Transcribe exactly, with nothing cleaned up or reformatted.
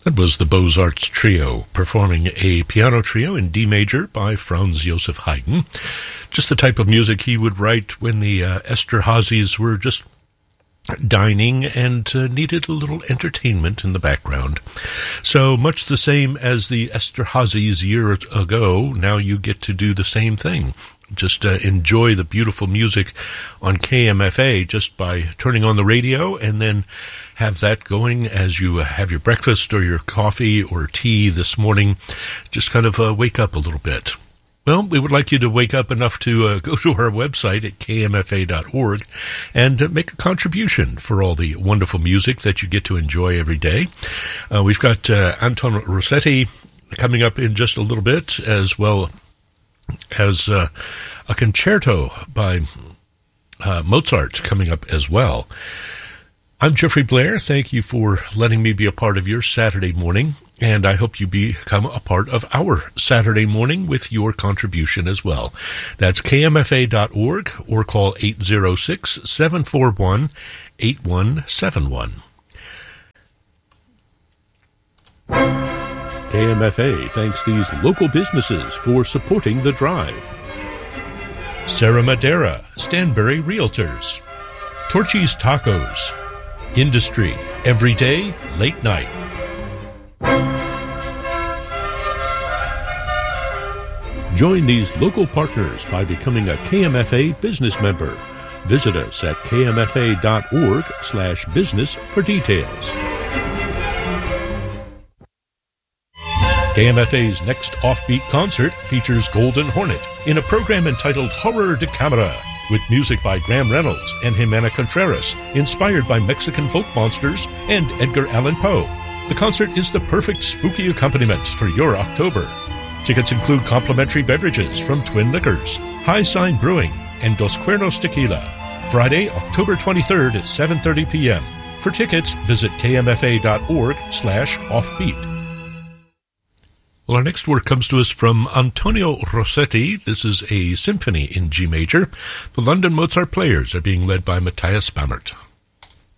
That was the Beaux-Arts Trio, performing a piano trio in D major by Franz Joseph Haydn. Just the type of music he would write when the uh, Esterházys were just dining and uh, needed a little entertainment in the background. So much the same as the Esterházys years ago, now you get to do the same thing. Just uh, enjoy the beautiful music on K M F A just by turning on the radio, and then have that going as you uh, have your breakfast or your coffee or tea this morning. Just kind of uh, wake up a little bit. Well, we would like you to wake up enough to uh, go to our website at K M F A dot org and uh, make a contribution for all the wonderful music that you get to enjoy every day. Uh, we've got uh, Anton Rossetti coming up in just a little bit, as well as uh, a concerto by uh, Mozart coming up as well. I'm Jeffrey Blair. Thank you for letting me be a part of your Saturday morning, and I hope you become a part of our Saturday morning with your contribution as well. That's K M F A dot org or call eight zero six, seven four one, eight one seven one. K M F A thanks these local businesses for supporting the drive. Sarah Madera, Stanbury Realtors. Torchy's Tacos. Industry, every day, late night. Join these local partners by becoming a K M F A business member. Visit us at K M F A dot org slash business for details. K M F A's next offbeat concert features Golden Hornet in a program entitled Horror de Camera, with music by Graham Reynolds and Jimena Contreras, inspired by Mexican folk monsters and Edgar Allan Poe. The concert is the perfect spooky accompaniment for your October. Tickets include complimentary beverages from Twin Liquors, High Sign Brewing, and Dos Cuernos Tequila. Friday, October twenty-third at seven thirty p.m. For tickets, visit K M F A dot org slash offbeat. Well, our next work comes to us from Antonio Rossetti. This is a symphony in G major. The London Mozart Players are being led by Matthias Bammert.